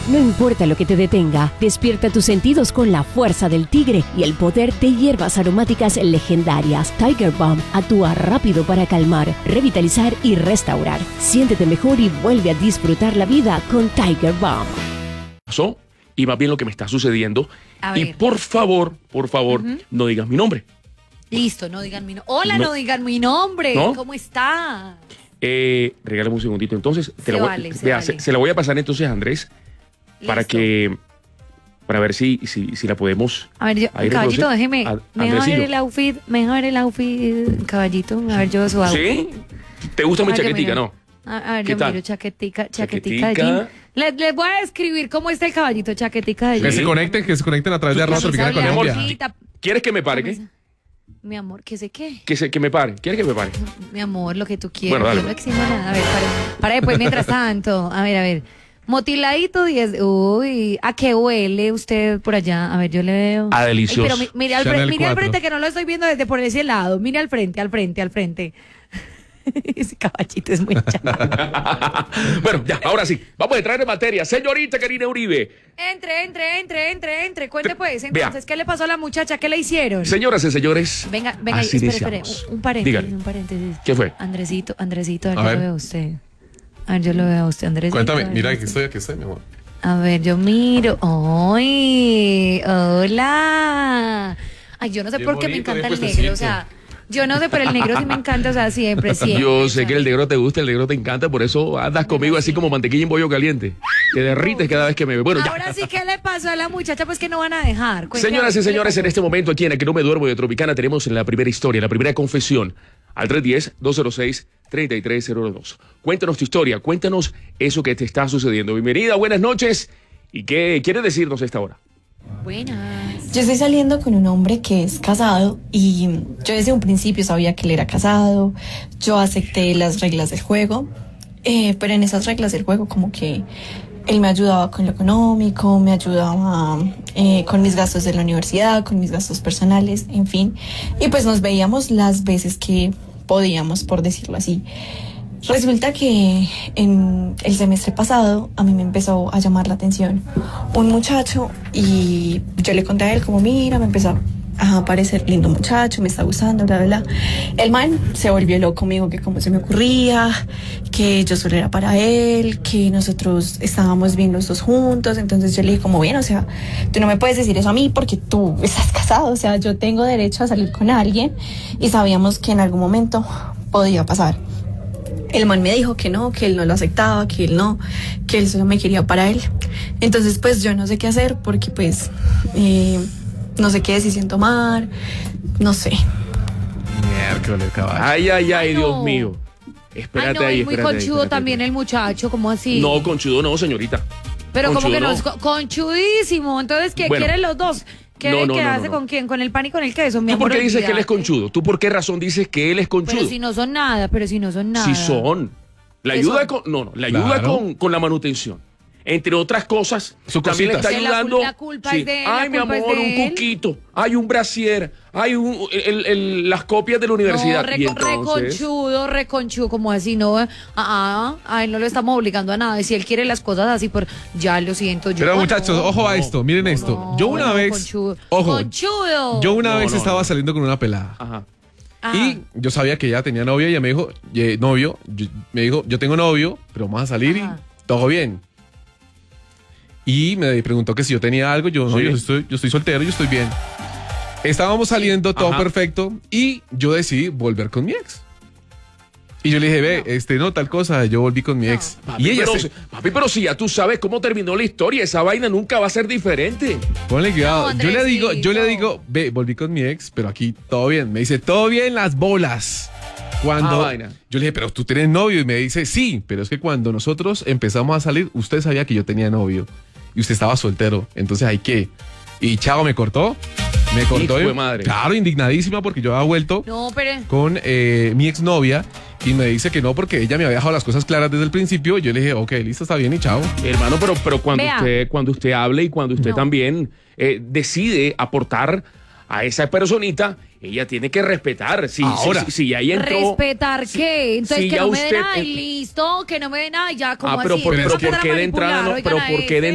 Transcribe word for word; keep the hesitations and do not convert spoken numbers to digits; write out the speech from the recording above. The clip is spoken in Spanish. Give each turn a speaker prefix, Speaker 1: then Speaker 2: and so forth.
Speaker 1: No importa lo que te detenga, despierta tus sentidos con la fuerza del tigre y el poder de hierbas aromáticas legendarias. Tiger Balm actúa rápido para calmar, revitalizar y restaurar. Siéntete mejor y vuelve a disfrutar la vida con Tiger Balm.
Speaker 2: Y más bien lo que me está sucediendo. Y por favor, por favor, uh-huh. no digas mi nombre.
Speaker 3: Listo, no digan mi nombre. Hola, no, no digan mi nombre. ¿No? ¿Cómo está?
Speaker 2: Eh, regálame un segundito. Entonces, te
Speaker 3: se
Speaker 2: la voy,
Speaker 3: vale, se,
Speaker 2: vea,
Speaker 3: vale.
Speaker 2: se, se la voy a pasar entonces a Andrés. Listo. Para que, para ver si, si, si la podemos.
Speaker 3: A ver, yo, caballito, déjeme. A, mejor el outfit, mejor el outfit, caballito. A ver, yo su outfit.
Speaker 2: ¿Sí? ¿Te gusta mi chaquetica, no?
Speaker 3: A, a ver, yo tal? miro chaquetica, chaquetica, chaquetica. de jean. Les, les voy a describir cómo está el caballito, chaquetica de jean.
Speaker 4: Que se conecten, que se conecten a través de arroba Tropicana Colombia.
Speaker 2: ¿Quieres que me pare? ¿Qué?
Speaker 3: Mi amor, ¿qué sé qué?
Speaker 2: Que, se, que me pare. ¿Quieres que me pare?
Speaker 3: Mi amor, lo que tú quieras.
Speaker 2: Bueno,
Speaker 3: yo no eximo nada. A ver, para, para después, mientras tanto. A ver, a ver. Motiladito diez. Uy, ¿a qué huele usted por allá? A ver, yo le veo.
Speaker 2: A delicioso.
Speaker 3: Ay, pero mire al, fre mire al frente, que no lo estoy viendo desde por ese lado. Mire al frente, al frente, al frente. Ese caballito es muy chaval.
Speaker 2: Bueno, ya, ahora sí. Vamos a entrar en materia. Señorita Karina Uribe.
Speaker 3: Entre, entre, entre, entre, entre. Cuente pues. Entonces, Vea. ¿qué le pasó a la muchacha? ¿Qué le hicieron?
Speaker 2: Señoras y señores.
Speaker 3: Venga, venga,
Speaker 2: así
Speaker 3: espere, espere. Un, un paréntesis, Dígale. un paréntesis.
Speaker 2: ¿Qué fue?
Speaker 3: Andresito, Andresito, a ver, a yo ver. lo veo a usted. A ver, yo lo veo a usted, Andresito.
Speaker 4: Cuéntame, mira, aquí estoy, aquí estoy, mi amor.
Speaker 3: A ver, yo miro. ¡Ay! ¡Hola! Ay, yo no sé Bien por qué bonito, me encanta el negro, o sea... Yo no sé, pero el negro sí me encanta, o sea, siempre, siempre.
Speaker 2: Yo sé que el negro te gusta, el negro te encanta, por eso andas conmigo así como mantequilla en bollo caliente. Te derrites cada vez que me ve. Bueno,
Speaker 3: Ahora
Speaker 2: ya.
Speaker 3: sí, ¿qué le pasó a la muchacha? Pues que no van a dejar. Cuéntame,
Speaker 2: Señoras y señores, en este momento aquí en A Que No Me Duermo de Tropicana tenemos la primera historia, la primera confesión. Al tres uno cero, dos cero seis, tres tres cero dos. Cuéntanos tu historia, cuéntanos eso que te está sucediendo. Bienvenida, buenas noches. ¿Y qué quieres decirnos a esta hora?
Speaker 3: Buenas.
Speaker 5: Yo estoy saliendo con un hombre que es casado y yo desde un principio sabía que él era casado. Yo acepté las reglas del juego, eh, pero en esas reglas del juego como que él me ayudaba con lo económico, me ayudaba eh, con mis gastos de la universidad, con mis gastos personales, en fin. Y pues nos veíamos las veces que podíamos, por decirlo así. Resulta que en el semestre pasado a mí me empezó a llamar la atención un muchacho y yo le conté a él como, mira, me empezó a parecer lindo muchacho, me está gustando, bla, bla, bla. El man se volvió loco conmigo, que cómo se me ocurría, que yo solo era para él, que nosotros estábamos bien los dos juntos. Entonces yo le dije como, bien, o sea, tú no me puedes decir eso a mí porque tú estás casado, o sea, yo tengo derecho a salir con alguien y sabíamos que en algún momento podía pasar. El man me dijo que no, que él no lo aceptaba, que él no, que él solo me quería para él. Entonces pues yo no sé qué hacer porque pues eh, no sé qué decisión tomar, no sé.
Speaker 4: Miércoles, caballo.
Speaker 2: Ay, ay, ay, Dios no. mío. Espérate
Speaker 3: ay, no,
Speaker 2: ahí,
Speaker 3: es muy
Speaker 2: espérate
Speaker 3: conchudo
Speaker 2: ahí,
Speaker 3: también el muchacho, ¿cómo así?
Speaker 2: No, conchudo no, señorita.
Speaker 3: Pero
Speaker 2: conchudo
Speaker 3: como que no,
Speaker 2: no
Speaker 3: es conchudísimo. Entonces, ¿qué bueno. quieren los dos? ¿Qué,
Speaker 2: no, no,
Speaker 3: ¿qué
Speaker 2: no,
Speaker 3: hace
Speaker 2: no, no.
Speaker 3: con quién? ¿Con el pan y con el queso? Mi
Speaker 2: ¿Tú
Speaker 3: amor,
Speaker 2: por qué dices
Speaker 3: olvídate.
Speaker 2: que él es conchudo? ¿Tú por qué razón dices que él es conchudo?
Speaker 3: Pero si no son nada, pero si no son nada.
Speaker 2: Sí son. La ayuda
Speaker 3: son?
Speaker 2: con, no, no, la ayuda
Speaker 4: Claro.
Speaker 2: con, con la manutención. Entre otras cosas,
Speaker 4: Sus
Speaker 2: también le
Speaker 4: cositas.
Speaker 2: está
Speaker 3: La,
Speaker 2: ayudando.
Speaker 3: la culpa
Speaker 2: sí.
Speaker 3: es de él,
Speaker 2: Ay, mi
Speaker 3: la culpa
Speaker 2: amor,
Speaker 3: es de
Speaker 2: un
Speaker 3: él.
Speaker 2: cuquito. Hay un brasier. Hay un, el, el, las copias de la universidad.
Speaker 3: No, re,
Speaker 2: y entonces,
Speaker 3: reconchudo, reconchudo, como así, no, ah, ah, a él no lo estamos obligando a nada. Si él quiere las cosas así, por ya lo siento. Yo,
Speaker 4: Pero
Speaker 3: no,
Speaker 4: muchachos, ojo a
Speaker 2: no,
Speaker 4: esto, miren
Speaker 2: no,
Speaker 4: esto.
Speaker 3: no,
Speaker 4: yo una
Speaker 3: no,
Speaker 4: vez,
Speaker 3: conchudo.
Speaker 4: ojo,
Speaker 3: Conchudo.
Speaker 4: yo una
Speaker 2: No,
Speaker 4: vez
Speaker 2: no,
Speaker 4: estaba
Speaker 2: no.
Speaker 4: saliendo con una pelada.
Speaker 2: Ajá.
Speaker 3: Ajá.
Speaker 4: Y yo sabía que ella tenía novia y ella me dijo, eh, novio, yo- me dijo, yo tengo novio, pero vamos a salir
Speaker 3: Ajá.
Speaker 4: y todo bien. Y me preguntó que si yo tenía algo, yo no,
Speaker 2: Sí.
Speaker 4: yo estoy, yo estoy soltero, yo estoy bien. Estábamos saliendo, todo
Speaker 2: Ajá.
Speaker 4: perfecto, y yo decidí volver con mi ex. Y yo le dije, ve,
Speaker 3: No.
Speaker 4: este, no, tal cosa, yo volví con mi
Speaker 3: No.
Speaker 4: ex.
Speaker 2: Papi,
Speaker 4: Y ella
Speaker 2: pero,
Speaker 4: se...
Speaker 2: papi, pero si ya tú sabes cómo terminó la historia, esa vaina nunca va a ser diferente.
Speaker 4: Ponle cuidado.
Speaker 3: No,
Speaker 4: yo le digo, yo le
Speaker 3: Andresito.
Speaker 4: digo, ve, volví con mi ex, pero aquí todo bien. Me dice, todo bien las bolas. Cuando
Speaker 2: Ah, vaina.
Speaker 4: yo le dije, pero tú tienes novio, y me dice, sí, pero es que cuando nosotros empezamos a salir, usted sabía que yo tenía novio y usted estaba soltero, entonces hay que. Y chavo me cortó, me cortó.
Speaker 2: Hijo
Speaker 4: y-
Speaker 2: de madre.
Speaker 4: Claro, indignadísima porque yo había vuelto
Speaker 3: No, pero.
Speaker 4: con eh, mi exnovia y me dice que no porque ella me había dejado las cosas claras desde el principio. Yo le dije, ok, listo, está bien y chao.
Speaker 2: Hermano, pero, pero cuando
Speaker 3: Vea.
Speaker 2: usted, cuando usted hable y cuando usted
Speaker 3: No.
Speaker 2: también eh, decide aportar a esa personita, ella tiene que respetar. Si,
Speaker 4: Ahora.
Speaker 2: si, si, si ahí entró.
Speaker 3: ¿Respetar qué? Entonces
Speaker 2: si
Speaker 3: que
Speaker 2: ya
Speaker 3: no me
Speaker 2: usted-
Speaker 3: den nada y listo, que no me den nada y ya, como
Speaker 2: Ah, pero,
Speaker 3: así.
Speaker 2: por,
Speaker 3: Entonces,
Speaker 2: pero
Speaker 3: ¿qué
Speaker 2: ¿por qué
Speaker 3: tan
Speaker 2: de entrada no?
Speaker 3: manipular?
Speaker 2: Pero
Speaker 3: Oigan a
Speaker 2: ¿por qué de
Speaker 3: ese.